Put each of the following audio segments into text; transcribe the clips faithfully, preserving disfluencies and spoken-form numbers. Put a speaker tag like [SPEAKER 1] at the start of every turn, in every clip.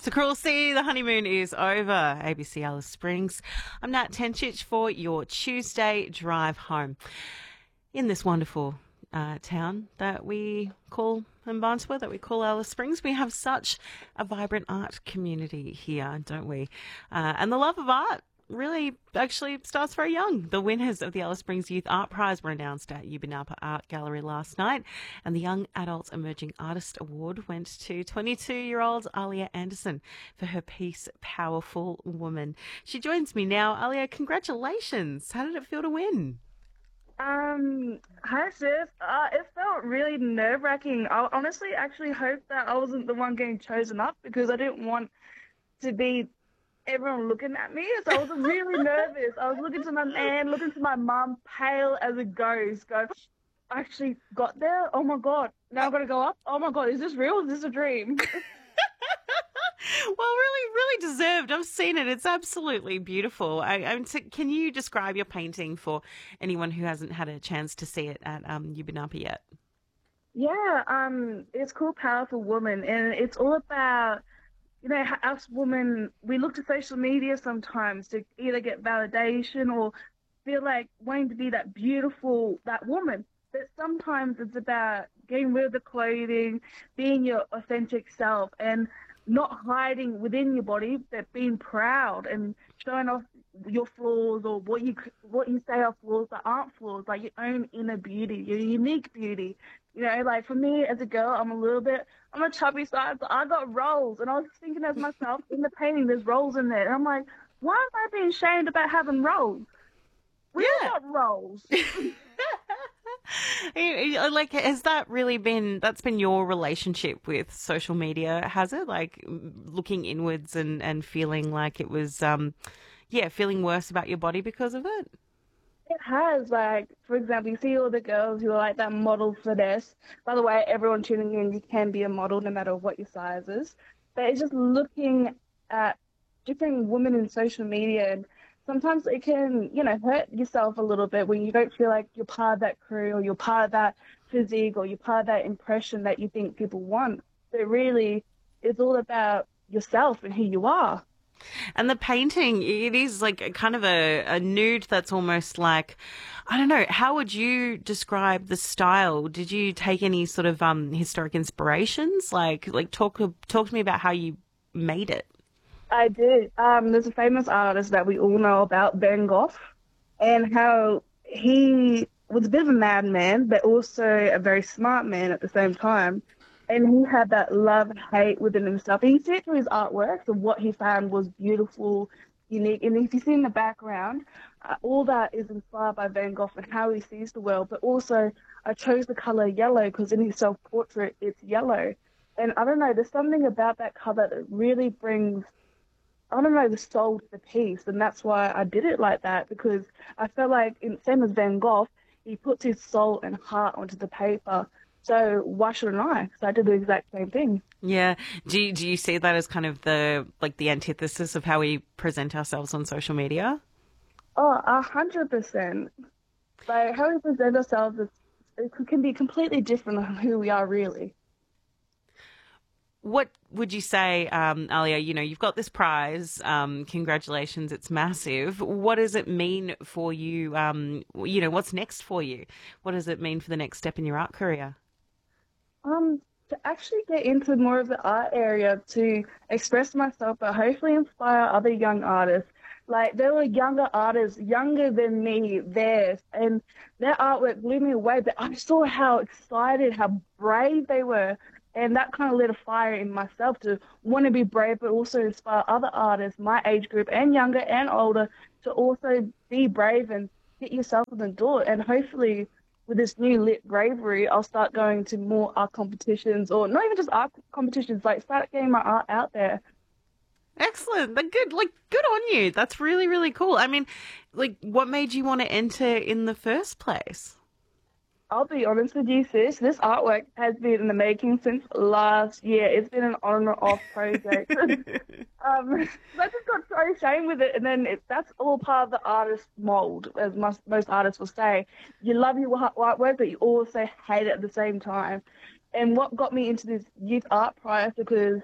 [SPEAKER 1] The Cruel Sea, the honeymoon is over. A B C Alice Springs. I'm Nat Tenchich for your Tuesday drive home. In this wonderful uh, town that we call Mbarntwa, that we call Alice Springs, we have such a vibrant art community here, don't we? Uh, and the love of art really actually starts very young. The winners of the Alice Springs Youth Art Prize were announced at Yubinapa Art Gallery last night, and the Young Adult Emerging Artist Award went to twenty-two-year-old Alia Anderson for her piece Powerful Woman. She joins me now. Alia, congratulations. How did it feel to win?
[SPEAKER 2] Um, hi sis. Uh, it felt really nerve-wracking. I honestly actually hoped that I wasn't the one getting chosen up because I didn't want to be everyone looking at me. So I was really nervous. I was looking to my man, looking to my mum, pale as a ghost, go, I actually got there? Oh my God. Now I've got to go up? Oh my God, is this real? Is this a dream?
[SPEAKER 1] Well, really, really deserved. I've seen it. It's absolutely beautiful. I, I, can you describe your painting for anyone who hasn't had a chance to see it at um, Yubinapa yet?
[SPEAKER 2] Yeah, um, it's called Powerful Woman, and it's all about, you know, us women, we look to social media sometimes to either get validation or feel like wanting to be that beautiful, that woman. But sometimes it's about getting rid of the clothing, being your authentic self, and not hiding within your body, but being proud and showing off your flaws or what you what you say are flaws that aren't flaws, like your own inner beauty, your unique beauty. You know, like for me as a girl, I'm a little bit, I'm a chubby side, so I got rolls. And I was thinking as myself, in the painting, there's rolls in there. And I'm like, why am I being shamed about having rolls? We
[SPEAKER 1] Yeah.
[SPEAKER 2] all got rolls.
[SPEAKER 1] Like, has that really been, that's been your relationship with social media, has it? Like, looking inwards and, and feeling like it was, um, yeah, feeling worse about your body because of it?
[SPEAKER 2] It has, like, for example, you see all the girls who are like that model finesse. By the way, everyone tuning in, you can be a model no matter what your size is. But it's just looking at different women in social media, and sometimes it can, you know, hurt yourself a little bit when you don't feel like you're part of that crew or you're part of that physique or you're part of that impression that you think people want. But really, it's all about yourself and who you are.
[SPEAKER 1] And the painting, it is like kind of a, a nude that's almost like, I don't know, how would you describe the style? Did you take any sort of um, historic inspirations? Like, like talk talk to me about how you made it.
[SPEAKER 2] I did. Um, there's a famous artist that we all know about, Van Gogh, and how he was a bit of a madman, but also a very smart man at the same time. And he had that love-hate within himself. And you see it through his artworks of what he found was beautiful, unique. And if you see in the background, uh, all that is inspired by Van Gogh and how he sees the world. But also, I chose the color yellow because in his self-portrait, it's yellow. And I don't know, there's something about that color that really brings, I don't know, the soul to the piece. And that's why I did it like that, because I felt like, in, same as Van Gogh, he puts his soul and heart onto the paper. So why shouldn't I? So I did the exact same thing.
[SPEAKER 1] Yeah. Do you, do you see that as kind of the, like the antithesis of how we present ourselves on social media?
[SPEAKER 2] Oh, a hundred percent. Like how we present ourselves is, it can be completely different than who we are really.
[SPEAKER 1] What would you say, um, Alia, you know, you've got this prize. Um, congratulations. It's massive. What does it mean for you? Um, you know, what's next for you? What does it mean for the next step in your art career?
[SPEAKER 2] Um, to actually get into more of the art area, to express myself, but hopefully inspire other young artists. Like, there were younger artists, younger than me, there, and their artwork blew me away, but I saw how excited, how brave they were, and that kind of lit a fire in myself to want to be brave, but also inspire other artists, my age group, and younger and older, to also be brave and get yourself in the door, and hopefully with this new lit bravery, I'll start going to more art competitions, or not even just art competitions, like start getting my art out there.
[SPEAKER 1] Excellent. But good, like, good on you. That's really, really cool. I mean, like, what made you want to enter in the first place?
[SPEAKER 2] I'll be honest with you, sis. This artwork has been in the making since last year. It's been an on and off project. um, I just got so ashamed with it, and then it, that's all part of the artist mold, as most, most artists will say. You love your artwork, but you also hate it at the same time. And what got me into this youth art prize, because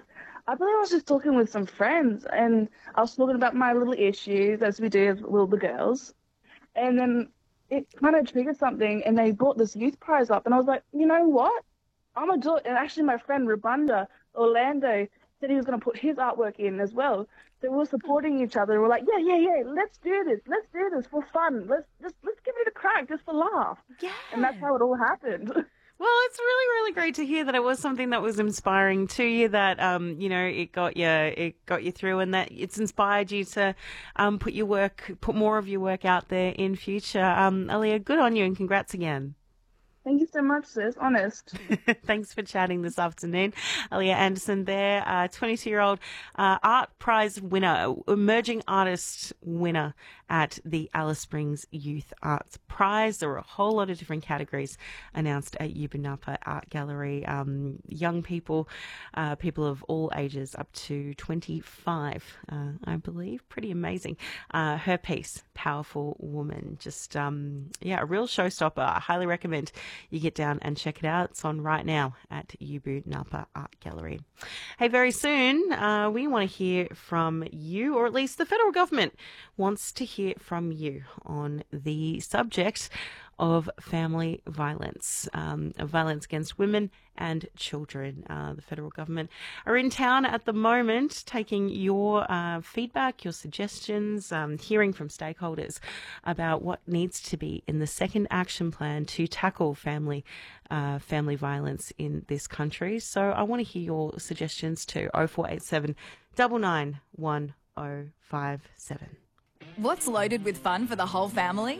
[SPEAKER 2] I believe I was just talking with some friends, and I was talking about my little issues, as we do with all the girls. And then it kind of triggered something, and they brought this youth prize up, and I was like, you know what? I'm gonna do it. And actually, my friend Rabunda Orlando said he was gonna put his artwork in as well. So we were supporting each other. We're like, yeah, yeah, yeah, let's do this. Let's do this for fun. Let's just let's give it a crack just for laugh.
[SPEAKER 1] Yeah.
[SPEAKER 2] And that's how it all happened.
[SPEAKER 1] Well, it's really, really great to hear that it was something that was inspiring to you, that, um, you know, it got you, it got you through, and that it's inspired you to um, put your work, put more of your work out there in future. Um, Aaliyah, good on you, and congrats again.
[SPEAKER 2] Thank you so much, sis. Honest.
[SPEAKER 1] Thanks for chatting this afternoon. Aaliyah Anderson there, uh, twenty-two-year-old uh, art prize winner, emerging artist winner at the Alice Springs Youth Arts Prize. There were a whole lot of different categories announced at Yuba Napa Art Gallery. Um, young people, uh, people of all ages up to twenty-five, uh, I believe. Pretty amazing. Uh, her piece, Powerful Woman. Just, um, yeah, a real showstopper. I highly recommend you get down and check it out. It's on right now at Yuba Napa Art Gallery. Hey, very soon uh, we want to hear from you, or at least the federal government wants to hear from you on the subject of family violence, um, of violence against women and children. Uh, the federal government are in town at the moment taking your uh, feedback, your suggestions, um, hearing from stakeholders about what needs to be in the second action plan to tackle family uh, family violence in this country. So I want to hear your suggestions too. oh four eight seven, nine nine one oh five seven.
[SPEAKER 3] What's loaded with fun for the whole family?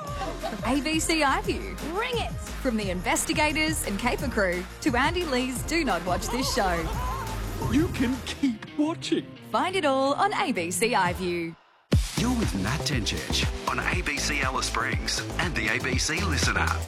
[SPEAKER 3] A B C iView. Bring it! From the investigators and caper crew to Andy Lee's Do Not Watch This Show.
[SPEAKER 4] You can keep watching.
[SPEAKER 3] Find it all on A B C iView.
[SPEAKER 4] You're with Nat Tencic on A B C Alice Springs and the A B C Listen app.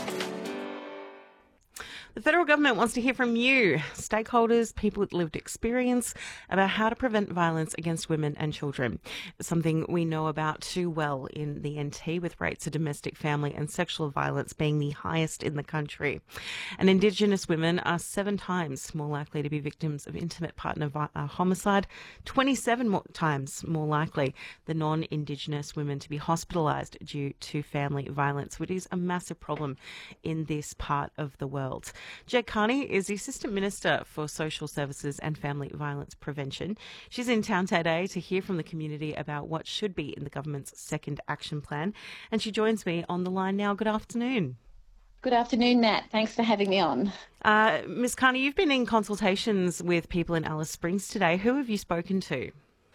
[SPEAKER 1] The federal government wants to hear from you, stakeholders, people with lived experience, about how to prevent violence against women and children. It's something we know about too well in the N T, with rates of domestic, family and sexual violence being the highest in the country. And Indigenous women are seven times more likely to be victims of intimate partner vi- uh, homicide, twenty-seven more times more likely than non-Indigenous women to be hospitalised due to family violence, which is a massive problem in this part of the world. Jed Carney is the Assistant Minister for Social Services and Family Violence Prevention. She's in town today to hear from the community about what should be in the government's second action plan. And she joins me on the line now. Good afternoon.
[SPEAKER 5] Good afternoon, Nat. Thanks for having me on.
[SPEAKER 1] Uh, Miz Carney, you've been in consultations with people in Alice Springs today. Who have you spoken to?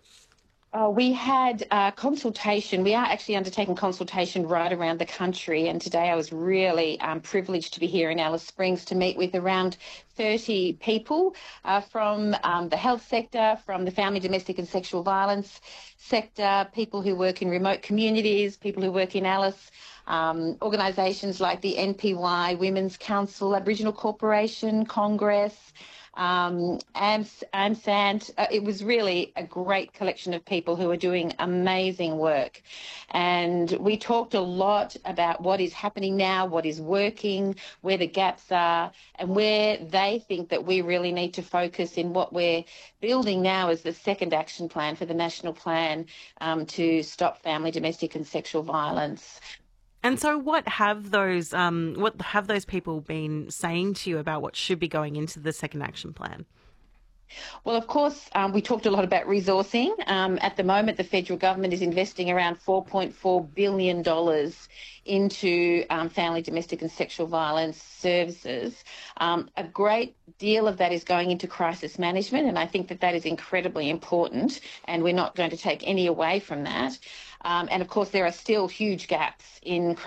[SPEAKER 5] Uh, we had a consultation. We are actually undertaking consultation right around the country, and today I was really um, privileged to be here in Alice Springs to meet with around thirty people uh, from um, the health sector, from the family, domestic and sexual violence sector, people who work in remote communities, people who work in Alice, um, organisations like the N P Y, Women's Council, Aboriginal Corporation, Congress, Um, and AMSANT. Uh, it was really a great collection of people who are doing amazing work. And we talked a lot about what is happening now, what is working, where the gaps are, and where they think that we really need to focus in what we're building now as the second action plan for the national plan um, to stop family, domestic and sexual violence.
[SPEAKER 1] And so what have those um, what have those people been saying to you about what should be going into the second action plan?
[SPEAKER 5] Well, of course, um, we talked a lot about resourcing. Um, at the moment, the federal government is investing around four point four billion dollars into um, family, domestic and sexual violence services. Um, a great deal of that is going into crisis management, and I think that that is incredibly important, and we're not going to take any away from that. Um, and, of course, there are still huge gaps in